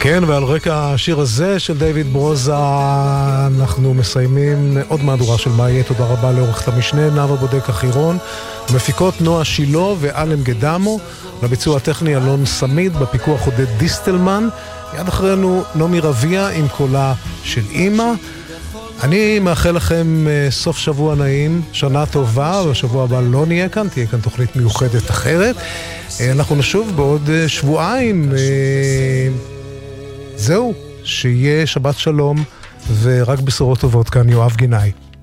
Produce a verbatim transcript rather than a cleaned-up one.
כן, ועל רקע השיר הזה של דיוויד ברוזה אנחנו מסיימים עוד מהדורה של מה יהיה. תודה רבה לעורכת המשנה נאוה בודק החירון, המפיקות נועה שילו ואלם גדמו, לביצוע הטכני אלון סמיד, בפיקוח עודד דיסטלמן. יד אחרינו נומי רביה עם קולה של אמא. אני מאחל לכם סוף שבוע נעים, שנה טובה, בשבוע הבא לא נהיה כאן, תהיה כאן תוכנית מיוחדת אחרת. אנחנו נשוב בעוד שבועיים. זהו, שיהיה שבת שלום ורק בשורות טובות. כאן יואב גינאי.